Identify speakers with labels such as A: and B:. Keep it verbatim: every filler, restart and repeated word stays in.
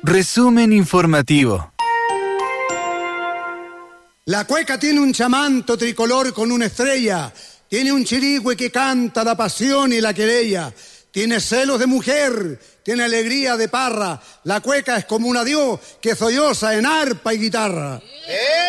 A: Resumen informativo.
B: La cueca tiene un chamanto tricolor con una estrella, tiene un chirigüe que canta la pasión y la querella, tiene celos de mujer, tiene alegría de parra, la cueca es como un adiós que solloza en arpa y guitarra.
C: ¡Eh!